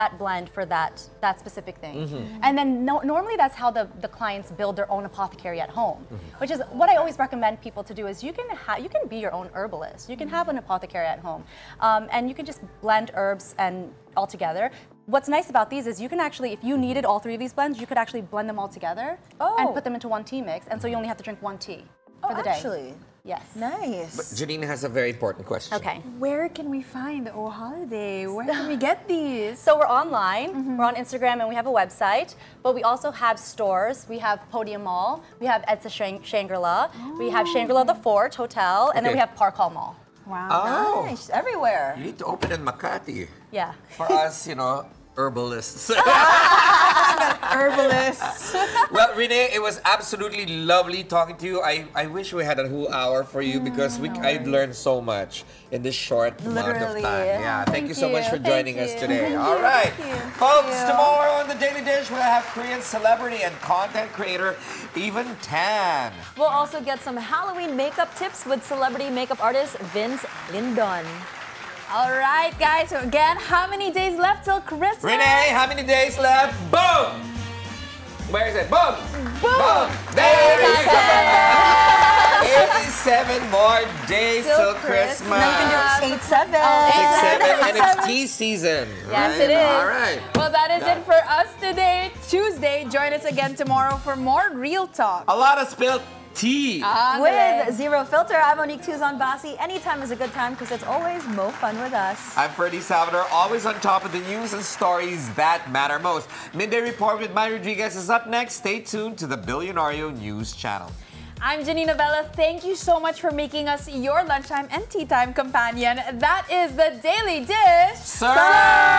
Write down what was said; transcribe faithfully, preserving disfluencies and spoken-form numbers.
that blend for that that specific thing. Mm-hmm. And then no, normally that's how the, the clients build their own apothecary at home, mm-hmm. which is what I always recommend people to do is you can ha- you can be your own herbalist. You can have an apothecary at home, um, and you can just blend herbs and all together. What's nice about these is you can actually, if you needed all three of these blends, you could actually blend them all together Oh. and put them into one tea mix, and so you only have to drink one tea for Oh, the day. actually. Yes. Nice. But Janine has a very important question. Okay. Where can we find the O Holiday? Where can we get these? So we're online, we're on Instagram, and we have a website, but we also have stores. We have Podium Mall, we have Edsa Shang- Shangri-La, we have Shangri-La The Fort Hotel, and then Okay. we have Park Hall Mall. Wow. Oh, Nice. Everywhere. you need to open in Makati. Yeah. For us, you know, herbalists. Herbalists. Well, Renee, it was absolutely lovely talking to you. I, I wish we had a whole hour for you because we I've learned so much in this short amount Literally. of time. Yeah, thank, Thank you so much you. for Thank joining us you. today. Thank All you. right, Thank you. folks, Thank you. tomorrow on the Daily Dish we'll have Korean celebrity and content creator Even Tan. We'll also get some Halloween makeup tips with celebrity makeup artist Vince Lindon. All right, guys. So again, how many days left till Christmas? Renee, how many days left? Boom! Where is it? Boom! Boom! There you go! eighty-seven more days till Christmas. Now you can do eight seven. Six, seven, and it's tea season. Yes, right? it is. All right. Well, that is it for us today, Tuesday. Join us again tomorrow for more Real Talk. A lot of spilled tea. With Zero Filter, I'm Monique Tuzon Basi. Anytime is a good time because it's always more fun with us. I'm Ferdy Salvador, always on top of the news and stories that matter most. Midday Report with Mike Rodriguez is up next. Stay tuned to the Billionario News Channel. I'm Janina Bella. Thank you so much for making us your lunchtime and tea time companion. That is the Daily Dish. Sir!